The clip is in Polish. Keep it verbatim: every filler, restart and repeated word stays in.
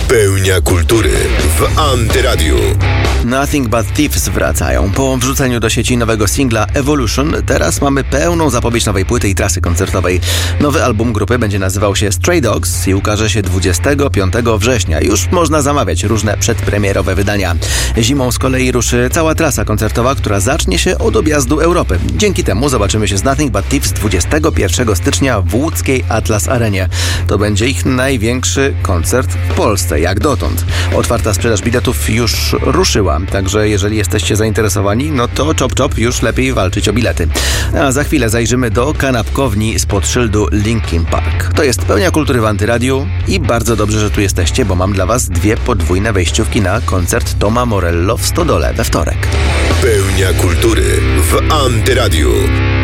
Pełnia kultury w Antyradiu. Nothing But Thieves wracają. Po wrzuceniu do sieci nowego singla Evolution teraz mamy pełną zapowiedź nowej płyty i trasy koncertowej. Nowy album grupy będzie nazywał się Stray Dogs i ukaże się dwudziestego piątego września. Już można zamawiać różne przedpremierowe wydania. Zimą z kolei ruszy cała trasa koncertowa, która zacznie się od objazdu Europy. Dzięki temu zobaczymy się z Nothing But Thieves dwudziestego pierwszego stycznia w łódzkiej Atlas Arenie. To będzie ich największy koncert w Polsce, jak dotąd. Otwarta sprzedaż biletów już ruszyła, także jeżeli jesteście zainteresowani, no to czop czop, już lepiej walczyć o bilety. A za chwilę zajrzymy do kanapkowni spod szyldu Linkin Park. To jest Pełnia Kultury w Antyradiu i bardzo dobrze, że tu jesteście, bo mam dla was dwie podwójne wejściówki na koncert Toma Morello w Stodole we wtorek. Pełnia Kultury w Antyradiu.